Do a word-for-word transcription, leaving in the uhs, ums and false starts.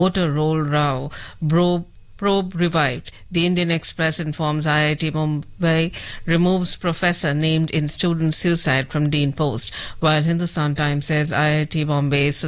Motorola Bro probe revived. The Indian Express informs I I T Mumbai removes professor named in student suicide from Dean post, while Hindustan Times says I I T Bombay